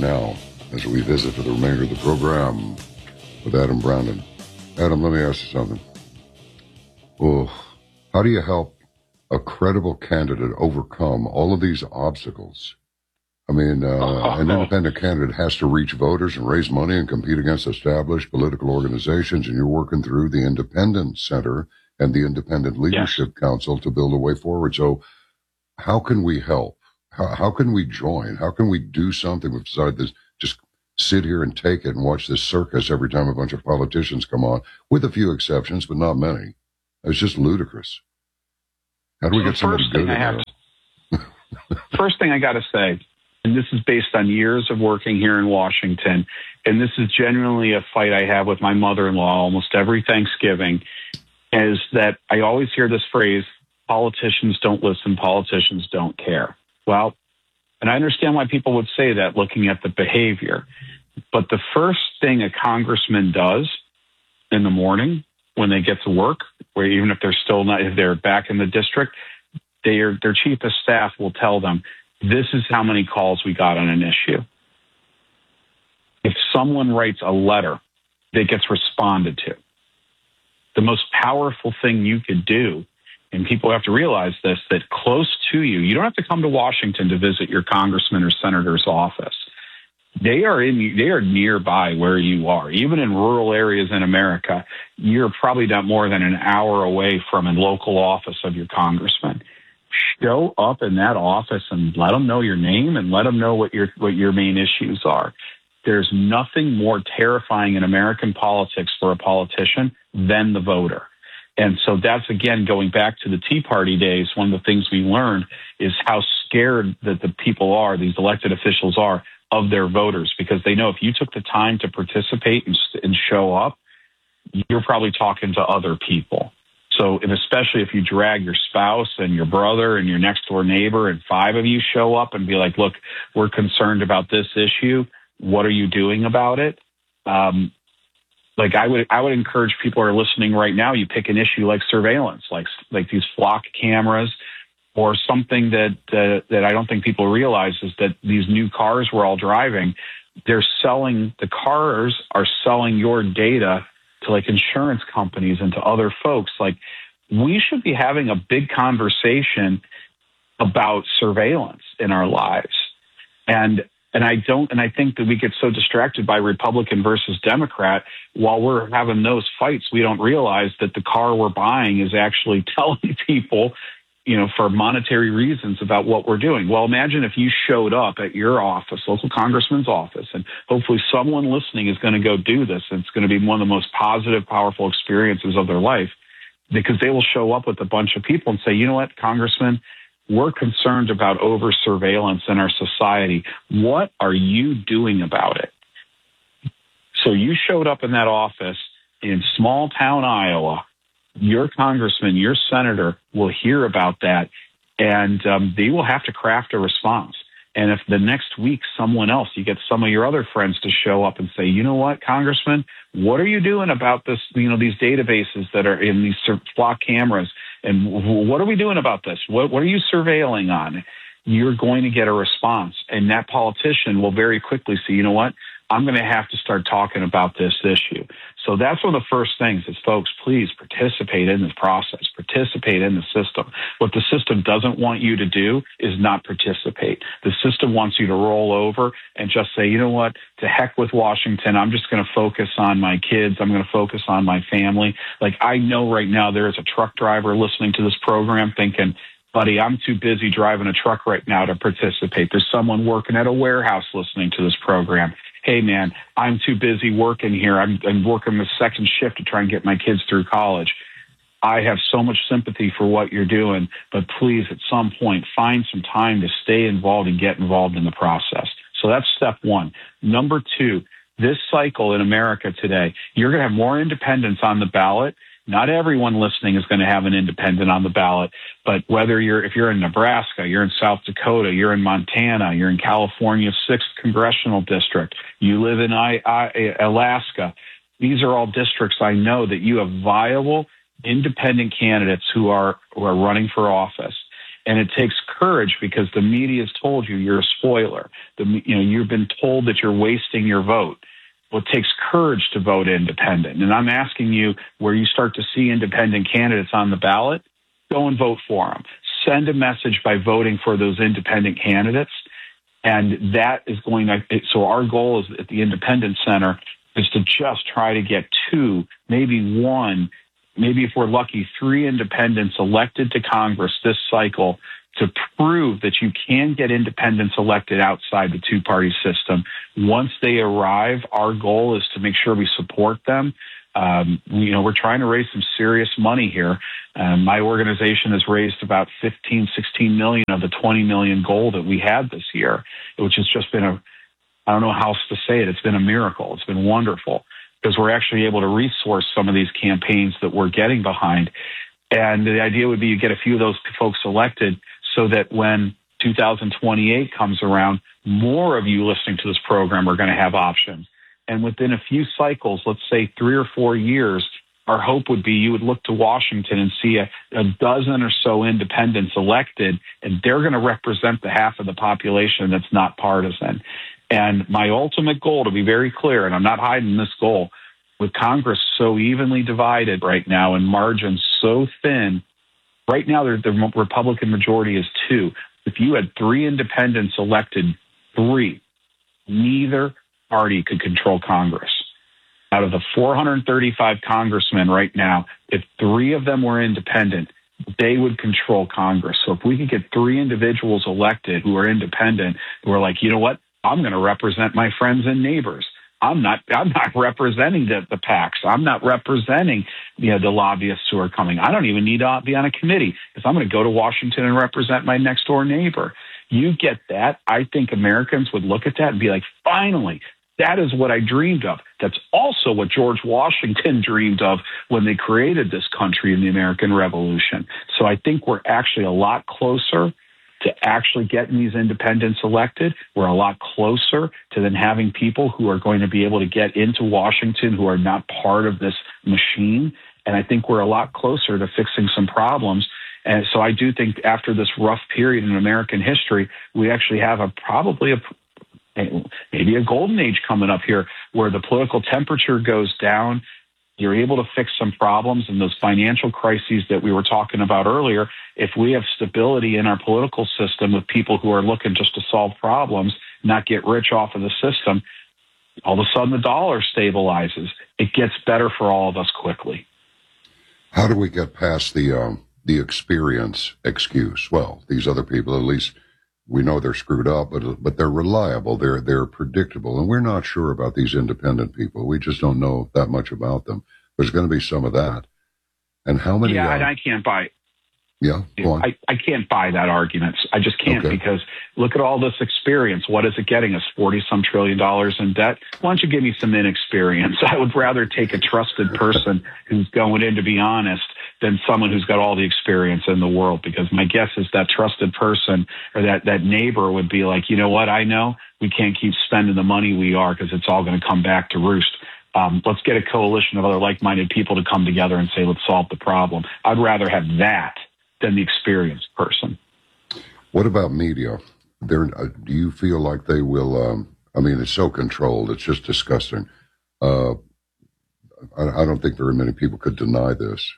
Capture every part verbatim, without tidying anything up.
now as we visit for the remainder of the program with Adam Brandon. Adam, let me ask you something. Well, how do you help a credible candidate overcome all of these obstacles? I mean, uh, oh. an independent candidate has to reach voters and raise money and compete against established political organizations, and you're working through the Independent Center and the Independent Leadership yes. Council to build a way forward. So how can we help? How, how can we join? How can we do something besides this? Just sit here and take it and watch this circus every time a bunch of politicians come on, with a few exceptions, but not many. It's just ludicrous. How do we so get somebody good in there? First thing I got to say, and this is based on years of working here in Washington, and this is genuinely a fight I have with my mother-in-law almost every Thanksgiving, is that I always hear this phrase, politicians don't listen, politicians don't care. Well, and I understand why people would say that looking at the behavior, but the first thing a congressman does in the morning when they get to work, or even if they're still not, if they're back in the district, their their chief of staff will tell them, this is how many calls we got on an issue. If someone writes a letter that gets responded to, the most powerful thing you could do, and people have to realize this, that close to you, you don't have to come to Washington to visit your congressman or senator's office. They are in, they are nearby where you are. Even in rural areas in America, you're probably not more than an hour away from a local office of your congressman. Show up in that office and let them know your name and let them know what your what your main issues are. There's nothing more terrifying in American politics for a politician than the voter. And so that's, again, going back to the Tea Party days, one of the things we learned is how scared that the people are, these elected officials are, of their voters, because they know if you took the time to participate and, and show up, you're probably talking to other people. So, and especially if you drag your spouse and your brother and your next door neighbor and five of you show up and be like, look, we're concerned about this issue. What are you doing about it? Um, like I would, I would encourage people who are listening right now, you pick an issue like surveillance, like, like these flock cameras, or something that, uh, that I don't think people realize is that these new cars we're all driving, they're selling, the cars are selling your data to like insurance companies and to other folks. Like, we should be having a big conversation about surveillance in our lives. And, and I don't, and I think that we get so distracted by Republican versus Democrat. While we're having those fights, we don't realize that the car we're buying is actually telling people, you know, for monetary reasons about what we're doing. Well, imagine if you showed up at your office, local congressman's office, and hopefully someone listening is going to go do this. And it's going to be one of the most positive, powerful experiences of their life, because they will show up with a bunch of people and say, you know what, Congressman, we're concerned about over surveillance in our society. What are you doing about it? So you showed up in that office in small town Iowa. Your congressman, your senator will hear about that, and um, they will have to craft a response. And if the next week someone else, you get some of your other friends to show up and say, you know what, Congressman, what are you doing about this, you know, these databases that are in these flock cameras, and what are we doing about this? What, what are you surveilling on? You're going to get a response, and that politician will very quickly see, you know what, I'm going to have to start talking about this issue. So that's one of the first things is, folks, please participate in this process, participate in the system. What the system doesn't want you to do is not participate. The system wants you to roll over and just say, you know what, to heck with Washington. I'm just going to focus on my kids. I'm going to focus on my family. Like, I know right now there is a truck driver listening to this program thinking, buddy, I'm too busy driving a truck right now to participate. There's someone working at a warehouse listening to this program. Hey, man, I'm too busy working here. I'm, I'm working the second shift to try and get my kids through college. I have so much sympathy for what you're doing, but please, at some point, find some time to stay involved and get involved in the process. So that's step one. Number two, this cycle in America today, you're going to have more independents on the ballot. Not everyone listening is going to have an independent on the ballot, but whether you're, if you're in Nebraska, you're in South Dakota, you're in Montana, you're in California's sixth congressional district, you live in I, I, Alaska, these are all districts I know that you have viable independent candidates who are, who are running for office. And it takes courage because the media has told you you're a spoiler. The, you know, you've been told that you're wasting your vote. Well, it takes courage to vote independent. And I'm asking you, where you start to see independent candidates on the ballot, go and vote for them. Send a message by voting for those independent candidates. And that is going to, so our goal is at the Independent Center is to just try to get two, maybe one, maybe if we're lucky, three independents elected to Congress this cycle to prove that you can get independents elected outside the two-party system. Once they arrive, our goal is to make sure we support them. Um, you know, we're trying to raise some serious money here. Um, my organization has raised about fifteen, sixteen million of the twenty million goal that we had this year, which has just been a, I don't know how else to say it. It's been a miracle. It's been wonderful because we're actually able to resource some of these campaigns that we're getting behind. And the idea would be you get a few of those folks elected so that when two thousand twenty-eight comes around, more of you listening to this program are going to have options. And within a few cycles, let's say three or four years, our hope would be you would look to Washington and see a, a dozen or so independents elected, and they're going to represent the half of the population that's not partisan. And my ultimate goal, to be very clear, and I'm not hiding this goal, with Congress so evenly divided right now and margins so thin, right now the Republican majority is two. If you had three independents elected, three, neither party could control Congress. Out of the four hundred thirty-five congressmen right now, if three of them were independent, they would control Congress. So if we could get three individuals elected who are independent, who are like, you know what, I'm going to represent my friends and neighbors. I'm not, I'm not representing the, the PACs. I'm not representing you know, the lobbyists who are coming. I don't even need to be on a committee because I'm going to go to Washington and represent my next door neighbor. You get that. I think Americans would look at that and be like, finally, that is what I dreamed of. That's also what George Washington dreamed of when they created this country in the American Revolution. So I think we're actually a lot closer to actually getting these independents elected. We're a lot closer to then having people who are going to be able to get into Washington who are not part of this machine. And I think we're a lot closer to fixing some problems. And so I do think after this rough period in American history, we actually have a probably a maybe a golden age coming up here where the political temperature goes down. You're able to fix some problems and those financial crises that we were talking about earlier. If we have stability in our political system with people who are looking just to solve problems, not get rich off of the system, all of a sudden the dollar stabilizes. It gets better for all of us quickly. How do we get past the um, the experience excuse? Well, these other people, at least we know they're screwed up, but but they're reliable. They're they're predictable, and we're not sure about these independent people. We just don't know that much about them. There's going to be some of that. And how many? Yeah, uh, and I can't buy. Yeah, go on. I, I can't buy that argument. I just can't Okay. because look at all this experience. What is it getting us? forty some trillion dollars in debt? Why don't you give me some inexperience? I would rather take a trusted person who's going in to be honest than someone who's got all the experience in the world, because my guess is that trusted person or that, that neighbor would be like, you know what, I know we can't keep spending the money we are because it's all going to come back to roost. Um, let's get a coalition of other like-minded people to come together and say, let's solve the problem. I'd rather have that than the experienced person. What about media? They're, uh, do you feel like they will, um, I mean, it's so controlled, it's just disgusting. Uh, I, I don't think very many people could deny this.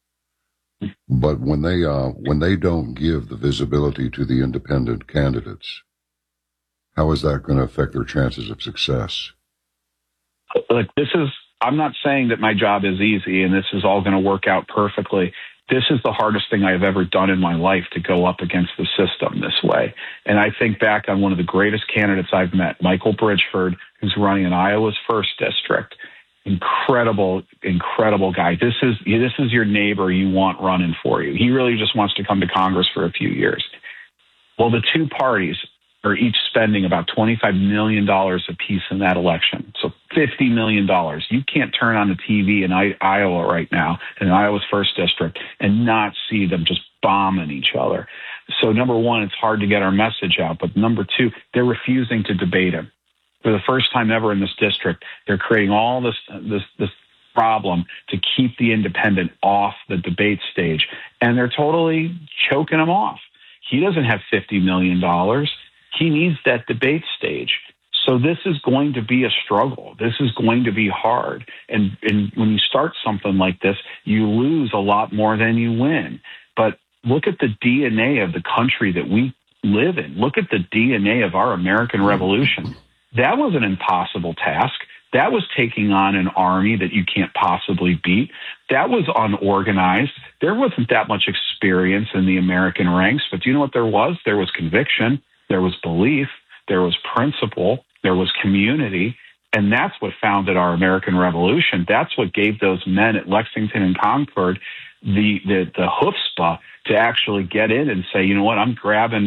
But when they uh, when they don't give the visibility to the independent candidates, how is that going to affect their chances of success? Look, this is, I'm not saying that my job is easy and this is all going to work out perfectly. This is the hardest thing I've ever done in my life, to go up against the system this way. And I think back on one of the greatest candidates I've met, Michael Bridgeford, who's running in Iowa's first district. Incredible, incredible guy. This is this is your neighbor you want running for you. He really just wants to come to Congress for a few years. Well, the two parties are each spending about twenty-five million dollars apiece in that election. So fifty million dollars. You can't turn on the T V in I- Iowa right now, in Iowa's first district, and not see them just bombing each other. So number one, it's hard to get our message out. But number two, they're refusing to debate him. For the first time ever in this district, they're creating all this this this problem to keep the independent off the debate stage, and they're totally choking him off. He doesn't have fifty million dollars. He needs that debate stage. So this is going to be a struggle. This is going to be hard. And, and when you start something like this, you lose a lot more than you win. But look at the D N A of the country that we live in. Look at the D N A of our American Revolution. That was an impossible task. That was taking on an army that you can't possibly beat. That was unorganized. There wasn't that much experience in the American ranks. But do you know what there was? There was conviction. There was belief. There was principle. There was community. And that's what founded our American Revolution. That's what gave those men at Lexington and Concord the, the, the chutzpah to actually get in and say, you know what, I'm grabbing